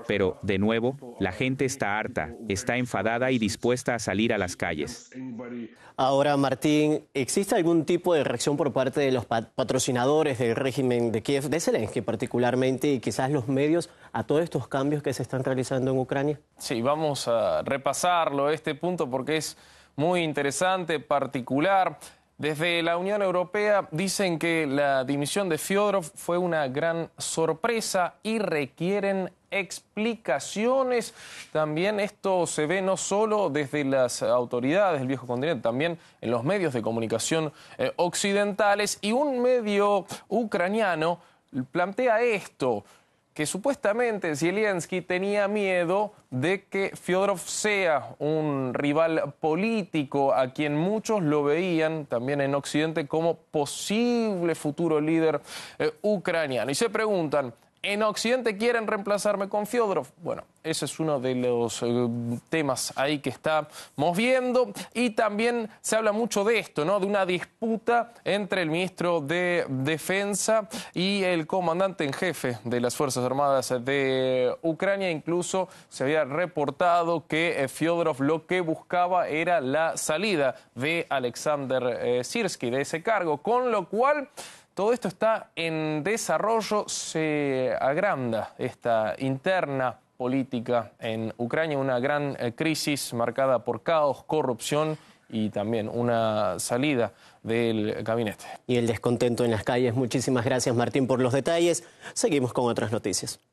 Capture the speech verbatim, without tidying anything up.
Pero, de nuevo, la gente está harta, está enfadada y dispuesta a salir a las calles. Ahora, Martín, ¿existe algún tipo de reacción por parte de los patrocinadores del régimen de Kiev, de Zelensky particularmente, y quizás los medios, a todos estos cambios que se están realizando en Ucrania? Sí, vamos a repasarlo este punto porque es muy interesante, particular. Desde la Unión Europea dicen que la dimisión de Fyodorov fue una gran sorpresa y requieren explicaciones. También esto se ve no solo desde las autoridades del viejo continente, también en los medios de comunicación eh, occidentales. Y un medio ucraniano plantea esto, que supuestamente Zelensky tenía miedo de que Fyodorov sea un rival político a quien muchos lo veían también en Occidente como posible futuro líder eh, ucraniano. Y se preguntan, ¿en Occidente quieren reemplazarme con Fyodorov? Bueno, ese es uno de los eh, temas ahí que estamos viendo. Y también se habla mucho de esto, ¿no? De una disputa entre el ministro de Defensa y el comandante en jefe de las Fuerzas Armadas de Ucrania. Incluso se había reportado que eh, Fyodorov lo que buscaba era la salida de Alexander eh, Sirsky de ese cargo, con lo cual todo esto está en desarrollo. Se agranda esta interna política en Ucrania, una gran eh, crisis marcada por caos, corrupción y también una salida del gabinete. Y el descontento en las calles. Muchísimas gracias, Martín, por los detalles. Seguimos con otras noticias.